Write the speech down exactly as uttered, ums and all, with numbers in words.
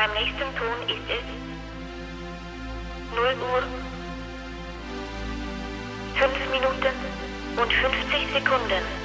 Beim nächsten Ton ist es null Uhr, fünf Minuten und fünfzig Sekunden.